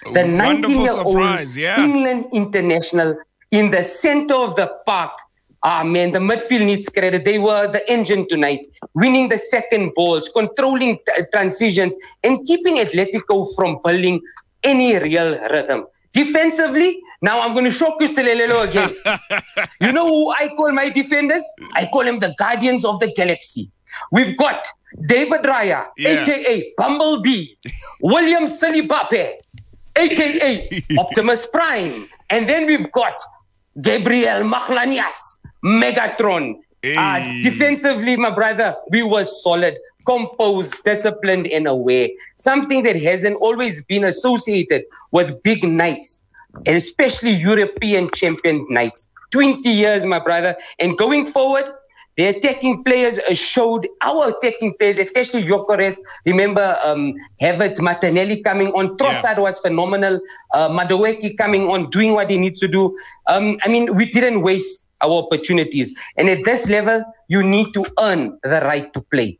The Wonderful 19-year-old surprise, yeah. England international in the center of the park. Ah, man, the midfield needs credit. They were the engine tonight, winning the second balls, controlling transitions, and keeping Atletico from building any real rhythm. Defensively, now I'm going to shock you, Silelelo, again. You know who I call my defenders? I call them the Guardians of the Galaxy. We've got David Raya, a.k.a. Bumblebee, William Salibape, a.k.a. Optimus Prime, and then we've got Gabriel Machlanias, Megatron. Defensively, my brother, we were solid, composed, disciplined, and aware. Something that hasn't always been associated with big nights, especially European champion nights. 20 years, my brother. And going forward, the attacking players showed our attacking players, especially Gyökeres. Remember, Havertz, Martinelli coming on. Trossard was phenomenal. Madueke coming on, doing what he needs to do. I mean, we didn't waste our opportunities. And at this level, you need to earn the right to play.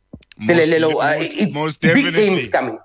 Most definitely. Big games coming.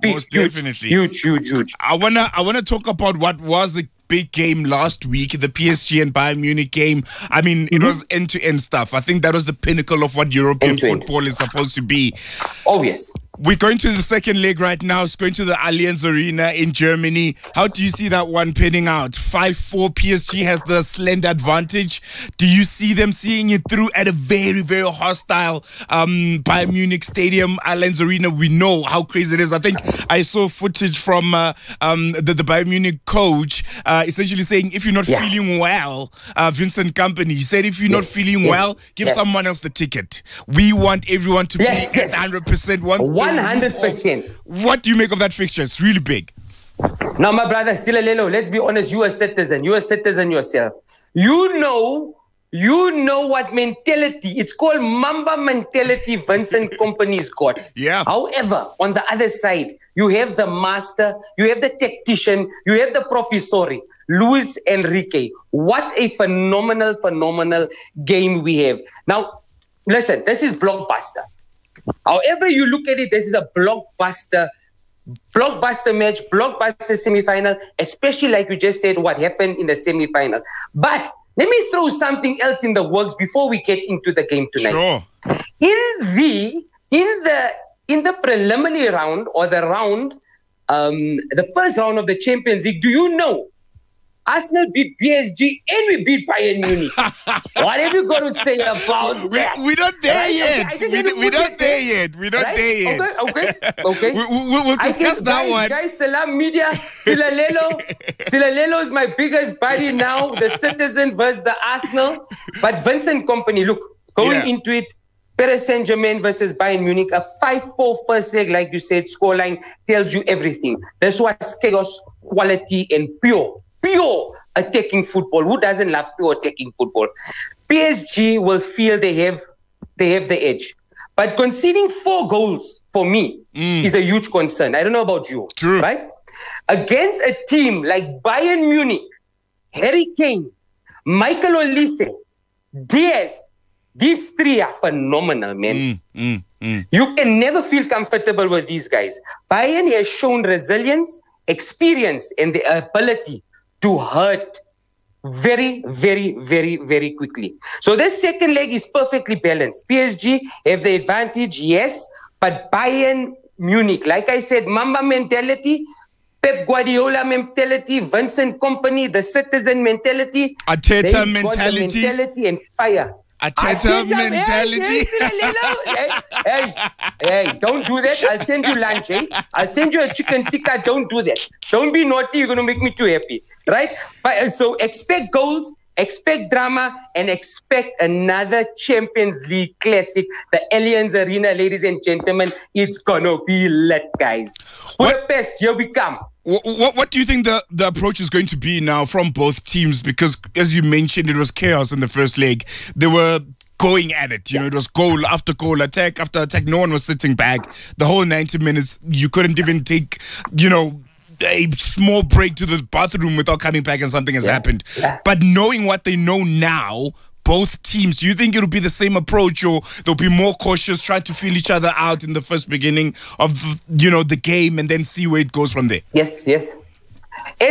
Huge. I wanna talk about what was a big game last week, the PSG and Bayern Munich game. I mean, it was end-to-end stuff. I think that was the pinnacle of what European football is supposed to be. Oh, yes. We're going to the second leg right now. It's going to the Allianz Arena in Germany. How do you see that one panning out? 5-4, PSG has the slender advantage. Do you see them seeing it through at a very, very hostile Bayern Munich stadium, Allianz Arena? We know how crazy it is. I think I saw footage from the Bayern Munich coach essentially saying, if you're not feeling well, Vincent Kompany, he said, if you're not feeling well, give someone else the ticket. We want everyone to be at 100%. 100%. What do you make of that fixture? It's really big. Now, my brother, Silelelo, let's be honest. You're a citizen. You're a citizen yourself. You know what mentality. It's called Mamba mentality Vincent Kompany's got. Yeah. However, on the other side, you have the master, you have the tactician, you have the professori, Luis Enrique. What a phenomenal game we have. Now, listen, this is blockbuster. However you look at it, this is a blockbuster match, blockbuster semi-final, especially like you just said, what happened in the semi-final. But let me throw something else in the works before we get into the game tonight. Sure. In the preliminary round or the round, the first round of the Champions League, do you know Arsenal beat PSG and we beat Bayern Munich? What have you got to say about that? We're not there yet. We're not there yet. Okay. We'll discuss that one. Guys, Salam Media, Silalelo is my biggest buddy now, the Citizen versus the Arsenal. But Vincent Kompany, look, going into it, Paris Saint-Germain versus Bayern Munich, a 5-4 first leg, like you said, scoreline tells you everything. This was chaos, quality, and pure attacking football. Who doesn't love pure attacking football? PSG will feel they have the edge. But conceding 4 goals for me is a huge concern. I don't know about you. True. Right? Against a team like Bayern Munich, Harry Kane, Michael Olise, Diaz, these 3 are phenomenal, man. You can never feel comfortable with these guys. Bayern has shown resilience, experience, and the ability to hurt very, very, very, very quickly. So this second leg is perfectly balanced. PSG have the advantage, yes, but Bayern Munich, like I said, Mamba mentality, Pep Guardiola mentality, Vincent Kompany, the citizen mentality, Arteta mentality, and fire. Arteta mentality. Hey, don't do that. I'll send you lunch, I'll send you a chicken tikka. Don't do that. Don't be naughty. You're going to make me too happy. Right? But, so expect goals, expect drama, and expect another Champions League classic. The Allianz Arena, ladies and gentlemen, it's going to be lit, guys. Budapest, here we come. What do you think the approach is going to be now from both teams? Because as you mentioned, it was chaos in the first leg. They were going at it. You know, it was goal after goal, attack after attack. No one was sitting back. The whole 90 minutes, you couldn't even take, a small break to the bathroom without coming back and something has happened. But knowing what they know now, both teams, do you think it'll be the same approach, or they'll be more cautious, try to feel each other out in the first beginning of the game and then see where it goes from there? Yes.